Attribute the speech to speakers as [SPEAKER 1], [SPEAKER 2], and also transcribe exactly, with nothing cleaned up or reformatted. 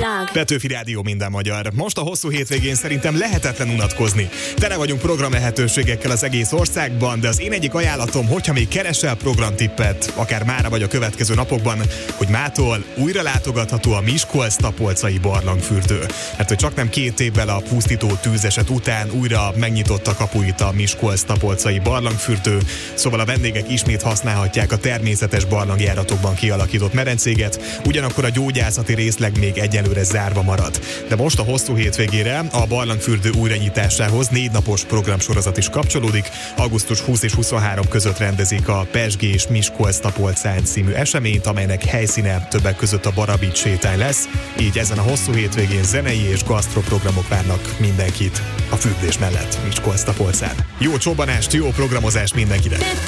[SPEAKER 1] Világ.
[SPEAKER 2] Petőfi Rádió, minden magyar. Most a hosszú hétvégén szerintem lehetetlen unatkozni. Tele vagyunk program lehetőségekkel az egész országban, de az én egyik ajánlatom, hogyha még keresel programtippet, akár mára vagy a következő napokban, hogy mától újra látogatható a Miskolc-Tapolcai barlangfürdő. Mert hogy csak nem két évvel a pusztító tűzeset után újra megnyitotta kapuit a Miskolc-Tapolcai barlangfürdő, szóval a vendégek ismét használhatják a természetes barlangjáratokban kialakított medencéget, ugyanakkor a gyógyászati részleg még egyelőre zárva marad. De most a hosszú hétvégére a barlangfürdő újranyitásához négy napos programsorozat is kapcsolódik. augusztus huszadika és huszonharmadika között rendezik a Pezsgés Miskolc-Tapolcán című eseményt, amelynek helyszíne többek között a Barabics sétány lesz. Így ezen a hosszú hétvégén zenei és gasztroprogramok várnak mindenkit a fürdés mellett Miskolc-Tapolcán. Jó csobbanást, jó programozást mindenkinek!